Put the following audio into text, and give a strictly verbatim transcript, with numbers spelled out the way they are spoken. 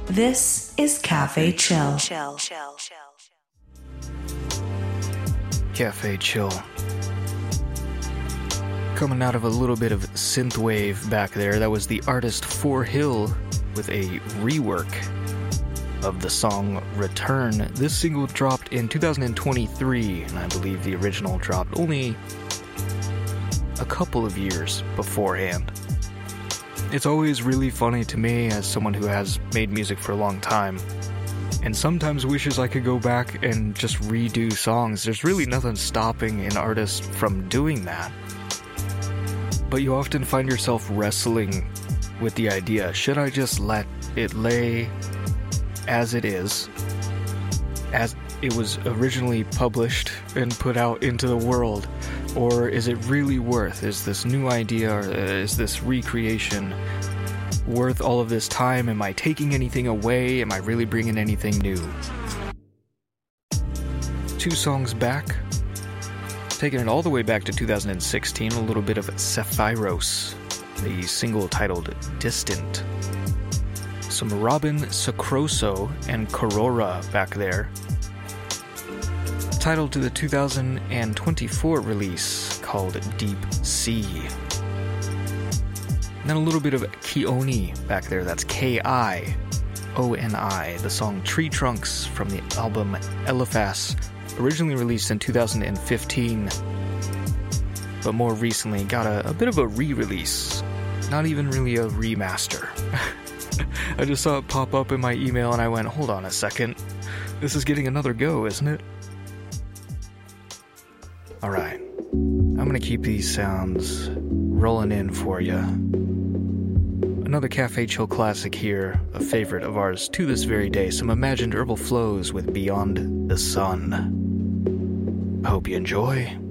This is Cafe Chill. Cafe Chill. Coming out of a little bit of synthwave back there, that was the artist Four Hill with a rework of the song Return. This single dropped in two thousand twenty-three, and I believe the original dropped only a couple of years beforehand. It's always really funny to me as someone who has made music for a long time, and sometimes wishes I could go back and just redo songs. There's really nothing stopping an artist from doing that. But you often find yourself wrestling with the idea, should I just let it lay as it is, as it was originally published and put out into the world? Or is it really worth, is this new idea, or is this recreation worth all of this time? Am I taking anything away? Am I really bringing anything new? Two songs back, taking it all the way back to two thousand sixteen, a little bit of Sephiros, the single titled Distant. Some Robin Sacroso and Corora back there, titled to the two thousand twenty-four release called Deep Sea. And then a little bit of Kioni back there, that's K I O N I, the song Tree Trunks from the album Eliphas, originally released in two thousand fifteen, but more recently got a, a bit of a re-release, not even really a remaster. I just saw it pop up in my email and I went, hold on a second, this is getting another go, isn't it? Alright, I'm gonna keep these sounds rolling in for you. Another Cafe Chill classic here, a favorite of ours to this very day, some imagined herbal flows with Beyond the Sun. I hope you enjoy.